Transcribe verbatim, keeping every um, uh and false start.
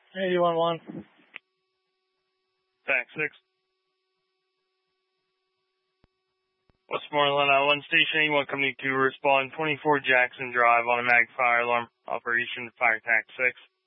eight one one. Tac six. Westmoreland Island Station eighty-one Company two respond twenty-four Jackson Drive, automatic fire alarm, operation fire Tac six.